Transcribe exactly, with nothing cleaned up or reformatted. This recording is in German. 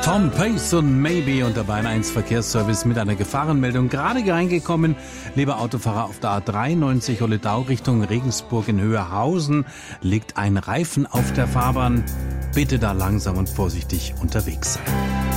Tom Pace und Maybe und der Bayern eins Verkehrsservice mit einer Gefahrenmeldung gerade reingekommen. Lieber Autofahrer, auf der A dreiundneunzig Holledau Richtung Regensburg in Höherhausen liegt ein Reifen auf der Fahrbahn. Bitte da langsam und vorsichtig unterwegs sein.